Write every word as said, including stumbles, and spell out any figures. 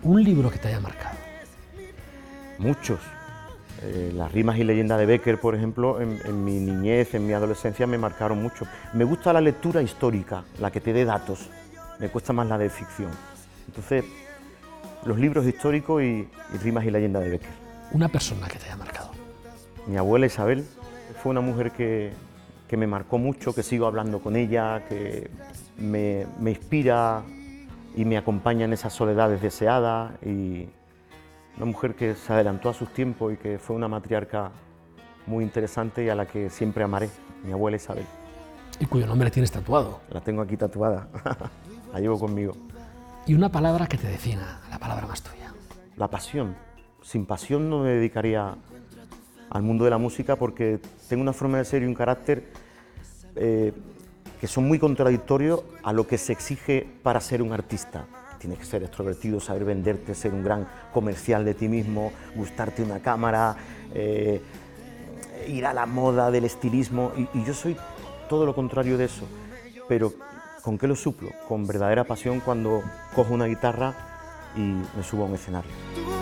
Un libro que te haya marcado. Muchos. Eh, las rimas y leyendas de Bécquer, por ejemplo, en, en mi niñez, en mi adolescencia, me marcaron mucho. Me gusta la lectura histórica, la que te dé datos. Me cuesta más la de ficción. Entonces, los libros históricos y, y rimas y leyendas de Bécquer. Una persona que te haya marcado. Mi abuela Isabel fue una mujer que, que me marcó mucho, que sigo hablando con ella, que me, me inspira y me acompaña en esas soledades deseadas, y una mujer que se adelantó a sus tiempos y que fue una matriarca muy interesante y a la que siempre amaré, mi abuela Isabel. Y cuyo nombre tienes tatuado. La tengo aquí tatuada, la llevo conmigo. Y una palabra que te defina, la palabra más tuya. La pasión. Sin pasión no me dedicaría al mundo de la música, porque tengo una forma de ser y un carácter eh, que son muy contradictorios a lo que se exige para ser un artista. Tienes que ser extrovertido, saber venderte, ser un gran comercial de ti mismo, gustarte una cámara, eh, ir a la moda del estilismo, y, y yo soy todo lo contrario de eso. Pero ¿con qué lo suplo? Con verdadera pasión, cuando cojo una guitarra y me subo a un escenario.